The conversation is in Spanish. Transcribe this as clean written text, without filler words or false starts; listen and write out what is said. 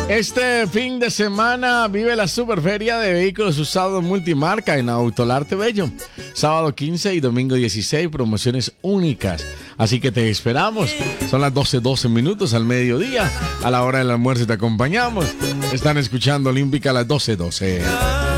Este fin de semana vive la Superferia de Vehículos Usados Multimarca en Autolarte Bello. Sábado 15 y domingo 16, promociones únicas. Así que te esperamos. Son las 12:12 minutos al mediodía. A la hora del almuerzo te acompañamos. Están escuchando Olímpica a las 12:12.